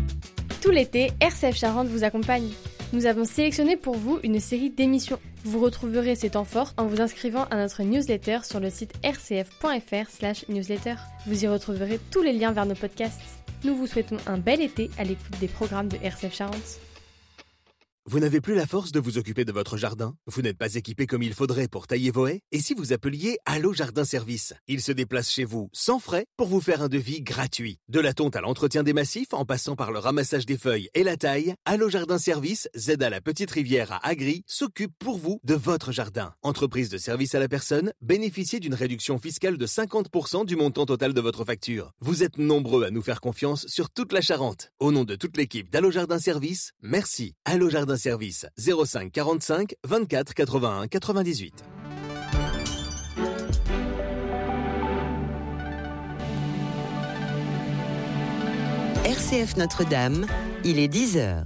Tout l'été, RCF Charente vous accompagne. Nous avons sélectionné pour vous une série d'émissions. Vous retrouverez ces temps forts en vous inscrivant à notre newsletter sur le site rcf.fr/newsletter. Vous y retrouverez tous les liens vers nos podcasts. Nous vous souhaitons un bel été à l'écoute des programmes de RCF Charente. Vous n'avez plus la force de vous occuper de votre jardin? Vous n'êtes pas équipé comme il faudrait pour tailler vos haies? Et si vous appeliez Allo Jardin Service? Ils se déplacent chez vous, sans frais, pour vous faire un devis gratuit. De la tonte à l'entretien des massifs, en passant par le ramassage des feuilles et la taille, Allo Jardin Service, Z à la Petite Rivière à Agri, s'occupe pour vous de votre jardin. Entreprise de service à la personne, bénéficiez d'une réduction fiscale de 50% du montant total de votre facture. Vous êtes nombreux à nous faire confiance sur toute la Charente. Au nom de toute l'équipe d'Allo Jardin Service, merci. Allo Jardin Service 05 45 24 81 98. RCF Notre-Dame, il est 10h.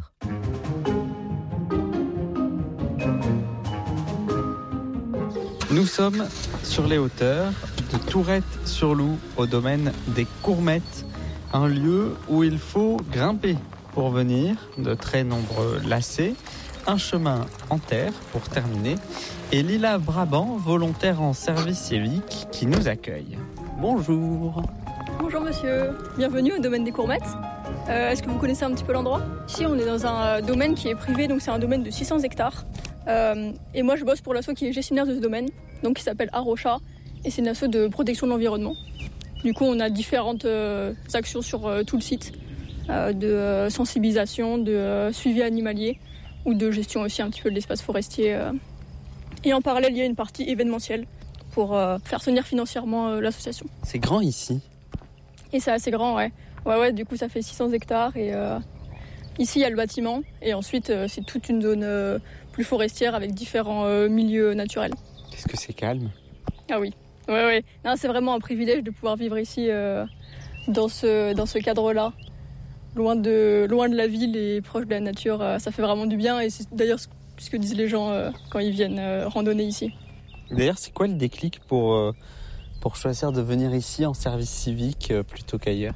Nous sommes sur les hauteurs de Tourette-sur-Loup, au domaine des Courmettes, un lieu où il faut grimper pour venir, de très nombreux lacets, un chemin en terre pour terminer, et Lila Brabant, volontaire en service civique, qui nous accueille. Bonjour. Bonjour monsieur, bienvenue au domaine des Courmettes. Est-ce que vous connaissez un petit peu l'endroit? Ici on est dans un domaine qui est privé, donc c'est un domaine de 600 hectares. Et moi je bosse pour l'asso qui est gestionnaire de ce domaine, donc qui s'appelle Arocha, et c'est une asso de protection de l'environnement. Du coup on a différentes actions sur tout le site, de sensibilisation, de suivi animalier, ou de gestion aussi un petit peu de l'espace forestier. Et en parallèle, il y a une partie événementielle pour faire tenir financièrement l'association. C'est grand ici. Et c'est assez grand, ouais. Ouais, du coup, ça fait 600 hectares. Et ici, il y a le bâtiment. Et ensuite, c'est toute une zone plus forestière avec différents milieux naturels. Est-ce que c'est calme? Ah oui. Ouais. Non, c'est vraiment un privilège de pouvoir vivre ici dans ce cadre-là. Loin de la ville et proche de la nature, ça fait vraiment du bien et c'est d'ailleurs ce que disent les gens quand ils viennent randonner ici. D'ailleurs, c'est quoi le déclic pour choisir de venir ici en service civique plutôt qu'ailleurs?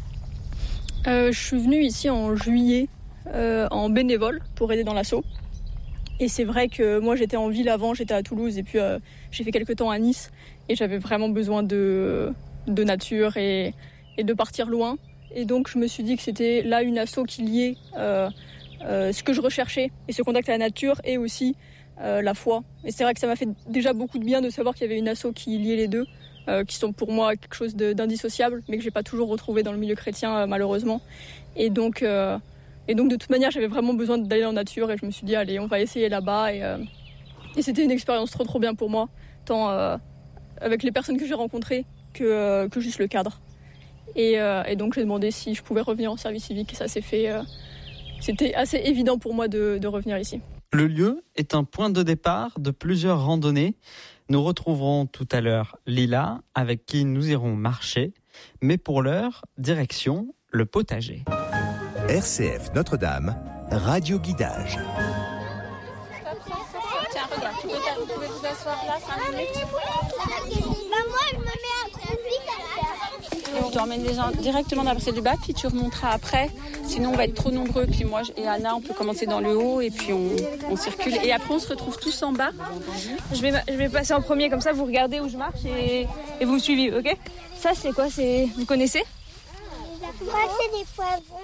Je suis venue ici en juillet en bénévole pour aider dans l'asso. Et c'est vrai que moi j'étais en ville avant, j'étais à Toulouse et puis j'ai fait quelques temps à Nice et j'avais vraiment besoin de nature et de partir loin. Et donc je me suis dit que c'était là une asso qui liait ce que je recherchais et ce contact à la nature et aussi la foi. Et c'est vrai que ça m'a fait déjà beaucoup de bien de savoir qu'il y avait une asso qui liait les deux, qui sont pour moi quelque chose d'indissociable, mais que j'ai pas toujours retrouvé dans le milieu chrétien malheureusement. Et donc de toute manière j'avais vraiment besoin d'aller en nature et je me suis dit allez on va essayer là-bas et c'était une expérience trop bien pour moi, tant avec les personnes que j'ai rencontrées que juste le cadre. Et donc j'ai demandé si je pouvais revenir en service civique et ça s'est fait. C'était assez évident pour moi de revenir ici. Le lieu est un point de départ de plusieurs randonnées. Nous retrouverons tout à l'heure Lila, avec qui nous irons marcher. Mais pour l'heure, direction le potager. RCF Notre-Dame, radio guidage. Tiens, regarde, vous pouvez vous asseoir là 5 minutes. Moi, je me mets un Et on t'emmène directement dans la parcelle du bas, puis tu remonteras après. Sinon, on va être trop nombreux. Puis moi et Anna, on peut commencer dans le haut et puis on circule. Et après, on se retrouve tous en bas. Je vais passer en premier, comme ça, vous regardez où je marche et vous me suivez, ok? Ça, c'est quoi? Vous connaissez? c'est des poivrons.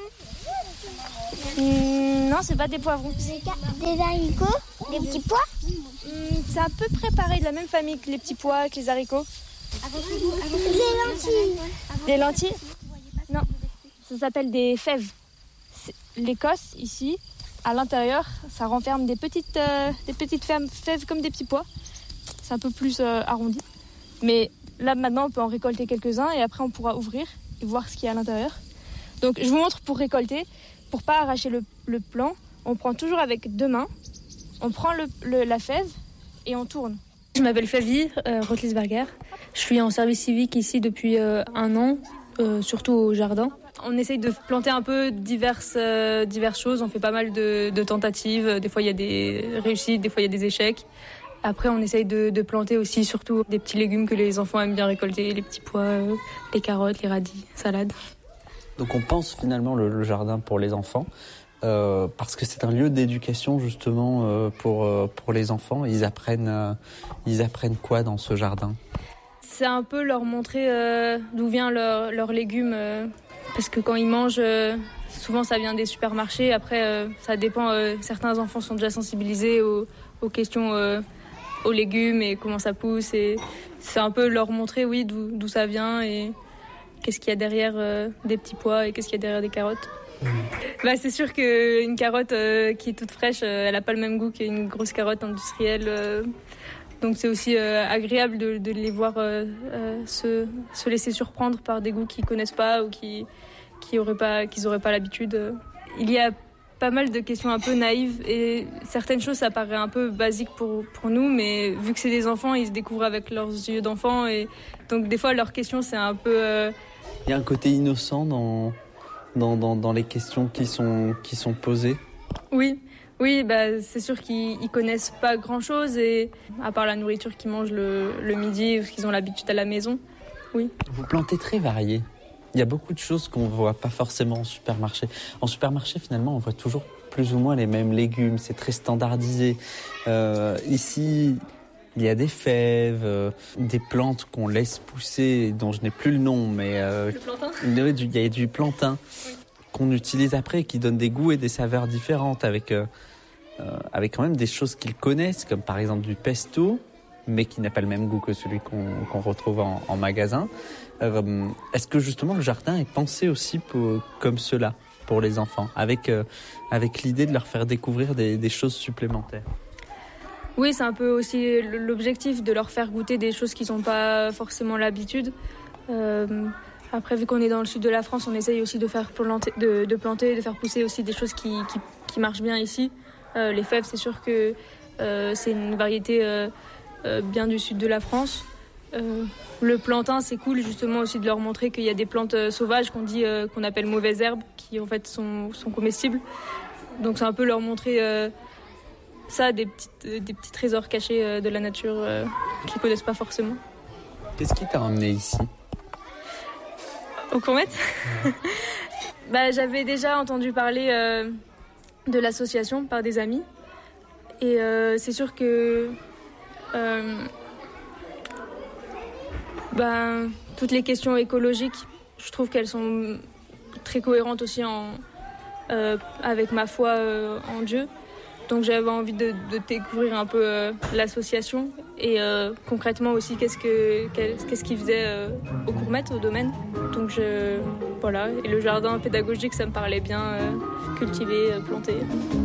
Non, c'est pas des poivrons. Des haricots, des petits pois. C'est à peu près pareil, de la même famille que les petits pois, que les haricots. Des lentilles. Des lentilles? Non, ça s'appelle des fèves. L'Écosse, ici, à l'intérieur, ça renferme des petites fèves comme des petits pois. C'est un peu plus arrondi. Mais là, maintenant, on peut en récolter quelques-uns et après, on pourra ouvrir et voir ce qu'il y a à l'intérieur. Donc, je vous montre pour récolter. Pour pas arracher le plant, on prend toujours avec 2 mains. On prend la fève et on tourne. Je m'appelle Flavie Rotlisberger. Je suis en service civique ici depuis 1 an, surtout au jardin. On essaye de planter un peu diverses choses. On fait pas mal de tentatives. Des fois, il y a des réussites, des fois, il y a des échecs. Après, on essaye de planter aussi surtout des petits légumes que les enfants aiment bien récolter, les petits pois, les carottes, les radis, salades. Donc on pense finalement le jardin pour les enfants, parce que c'est un lieu d'éducation justement pour les enfants. Ils apprennent quoi dans ce jardin ? C'est un peu leur montrer d'où viennent leurs légumes, parce que quand ils mangent, souvent ça vient des supermarchés. Après, ça dépend, certains enfants sont déjà sensibilisés aux questions, aux légumes et comment ça pousse. Et c'est un peu leur montrer, oui, d'où ça vient et qu'est-ce qu'il y a derrière des petits pois et qu'est-ce qu'il y a derrière des carottes. C'est sûr qu'une carotte qui est toute fraîche, elle n'a pas le même goût qu'une grosse carotte industrielle. Donc c'est aussi agréable de les voir se laisser surprendre par des goûts qu'ils connaissent pas ou qu'ils auraient pas l'habitude. Il y a pas mal de questions un peu naïves et certaines choses ça paraît un peu basique pour nous, mais vu que c'est des enfants, ils se découvrent avec leurs yeux d'enfant et donc des fois leurs questions c'est un peu... Il y a un côté innocent dans les questions qui sont posées. Oui, c'est sûr qu'ils connaissent pas grand-chose, et à part la nourriture qu'ils mangent le midi ou ce qu'ils ont l'habitude à la maison. Oui. Vous plantez très varié. Il y a beaucoup de choses qu'on ne voit pas forcément en supermarché. En supermarché, finalement, on voit toujours plus ou moins les mêmes légumes. C'est très standardisé. Ici, il y a des fèves, des plantes qu'on laisse pousser, dont je n'ai plus le nom, mais... Le plantain ? Il y a du plantain qu'on utilise après, qui donne des goûts et des saveurs différentes, avec quand même des choses qu'ils connaissent, comme par exemple du pesto, mais qui n'a pas le même goût que celui qu'on retrouve en magasin. Est-ce que justement le jardin est pensé aussi comme cela pour les enfants, avec l'idée de leur faire découvrir des choses supplémentaires ? Oui, c'est un peu aussi l'objectif de leur faire goûter des choses qu'ils n'ont pas forcément l'habitude. Après, vu qu'on est dans le sud de la France, on essaye aussi de faire planter, de faire pousser aussi des choses qui marchent bien ici. Les fèves, c'est sûr que c'est une variété bien du sud de la France. Le plantain, c'est cool justement aussi de leur montrer qu'il y a des plantes sauvages qu'on appelle mauvaises herbes, qui en fait sont comestibles. Donc c'est un peu leur montrer ça, des petits trésors cachés de la nature qu'ils connaissent pas forcément. Qu'est-ce qui t'a emmené ici ? Aux courmettes ? J'avais déjà entendu parler de l'association par des amis. Et c'est sûr que toutes les questions écologiques, je trouve qu'elles sont très cohérentes aussi avec ma foi en Dieu. Donc j'avais envie de découvrir un peu l'association et concrètement aussi qu'est-ce qu'ils faisaient aux courmettes, au domaine. Donc voilà, et le jardin pédagogique, ça me parlait bien, cultiver, planter.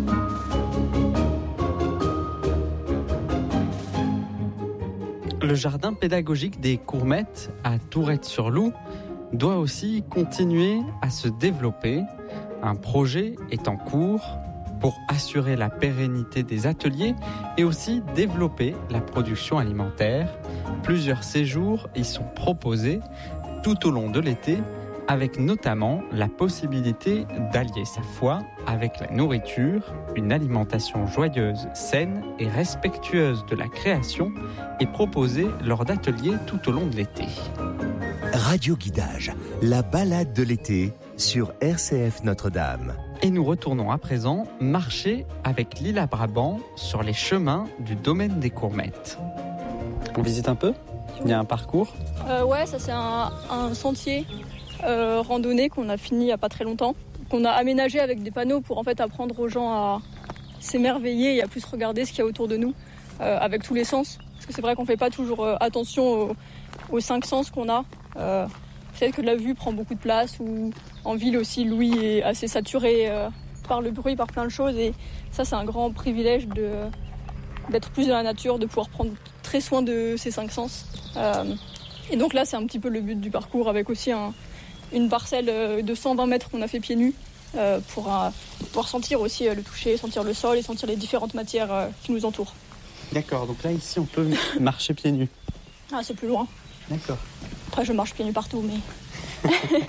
Le jardin pédagogique des Courmettes à Tourette-sur-Loup doit aussi continuer à se développer. Un projet est en cours pour assurer la pérennité des ateliers et aussi développer la production alimentaire. Plusieurs séjours y sont proposés tout au long de l'été, avec notamment la possibilité d'allier sa foi avec la nourriture. Une alimentation joyeuse, saine et respectueuse de la création est proposée lors d'ateliers tout au long de l'été. Radio Guidage, la balade de l'été sur RCF Notre-Dame. Et nous retournons à présent marcher avec Lila Brabant sur les chemins du domaine des Courmettes. On visite un peu ? Il y a un parcours ? Ouais, ça c'est un sentier randonnée qu'on a fini il n'y a pas très longtemps, qu'on a aménagé avec des panneaux pour en fait apprendre aux gens à s'émerveiller et à plus regarder ce qu'il y a autour de nous avec tous les sens. Parce que c'est vrai qu'on ne fait pas toujours attention aux 5 sens qu'on a. Peut-être que la vue prend beaucoup de place, ou en ville aussi l'ouïe est assez saturée par le bruit, par plein de choses, et ça c'est un grand privilège d'être plus dans la nature, de pouvoir prendre très soin de ces 5 sens. Et donc là c'est un petit peu le but du parcours, avec aussi une parcelle de 120 mètres qu'on a fait pieds nus pour pouvoir sentir aussi le toucher, sentir le sol et sentir les différentes matières qui nous entourent. D'accord, donc là ici on peut marcher pieds nus. Ah, c'est plus loin. D'accord. Après je marche pieds nus partout, mais...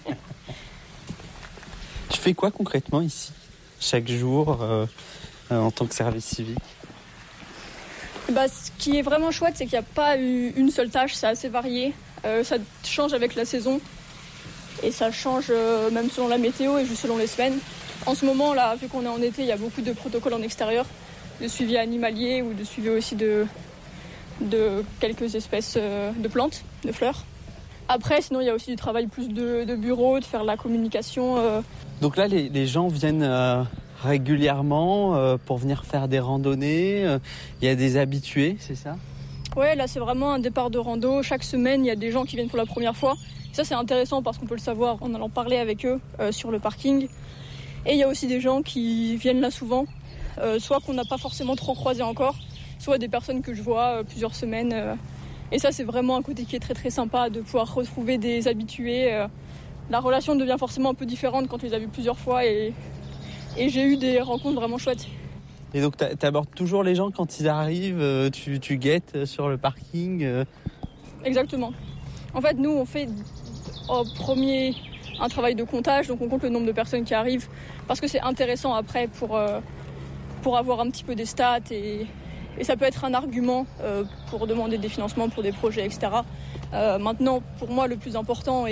Tu fais quoi concrètement ici, chaque jour, en tant que service civique ? Ce qui est vraiment chouette, c'est qu'il n'y a pas une seule tâche, c'est assez varié. Ça change avec la saison. Et ça change même selon la météo et juste selon les semaines. En ce moment, là, vu qu'on est en été, il y a beaucoup de protocoles en extérieur, de suivi animalier ou de suivi aussi de quelques espèces de plantes, de fleurs. Après, sinon, il y a aussi du travail plus de bureau, de faire la communication. Donc là, les gens viennent régulièrement pour venir faire des randonnées. Il y a des habitués, c'est ça ? Ouais, là, c'est vraiment un départ de rando. Chaque semaine, il y a des gens qui viennent pour la première fois. Ça, c'est intéressant parce qu'on peut le savoir en allant parler avec eux sur le parking. Et il y a aussi des gens qui viennent là souvent, soit qu'on n'a pas forcément trop croisé encore, soit des personnes que je vois plusieurs semaines. Et ça, c'est vraiment un côté qui est très très sympa, de pouvoir retrouver des habitués. La relation devient forcément un peu différente quand tu les as vus plusieurs fois et j'ai eu des rencontres vraiment chouettes. Et donc, tu abordes toujours les gens quand ils arrivent, tu guettes sur le parking Exactement. En fait, nous, on fait en premier un travail de comptage, donc on compte le nombre de personnes qui arrivent, parce que c'est intéressant après pour avoir un petit peu des stats et ça peut être un argument pour demander des financements pour des projets, etc. Maintenant, pour moi, le plus important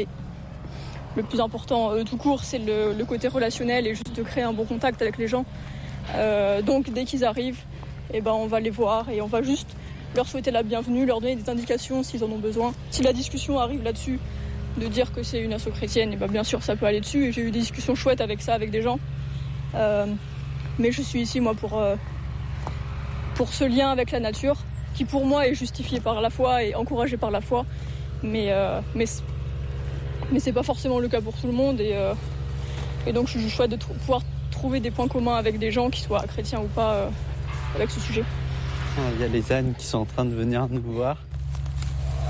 tout court, c'est le côté relationnel et juste de créer un bon contact avec les gens. Donc dès qu'ils arrivent, on va les voir et on va juste leur souhaiter la bienvenue, leur donner des indications s'ils en ont besoin. Si la discussion arrive là-dessus, de dire que c'est une asso chrétienne, bien sûr ça peut aller dessus. Et j'ai eu des discussions chouettes avec ça, avec des gens. Mais je suis ici moi pour ce lien avec la nature, qui pour moi est justifié par la foi et encouragé par la foi. Mais c'est pas forcément le cas pour tout le monde. Et donc je suis chouette de pouvoir trouver des points communs avec des gens, qui soient chrétiens ou pas, avec ce sujet. Il y a les ânes qui sont en train de venir nous voir.